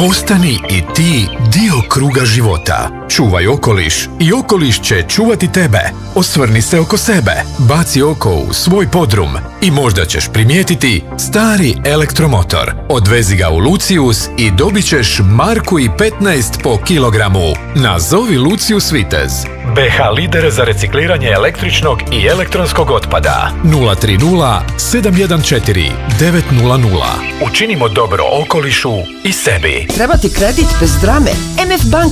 Postani i ti dio kruga života. Čuvaj okoliš i okoliš će čuvati tebe. Osvrni se oko sebe, baci oko u svoj podrum i možda ćeš primijetiti stari elektromotor. Odvezi ga u Lucius i dobit ćeš 1,15 po kilogramu. Nazovi Lucius Vitez. BH lider za recikliranje električnog i elektronskog otpada. 030 714 900. Učinimo dobro okolišu i sebi. Treba ti kredit bez drame? MF Banka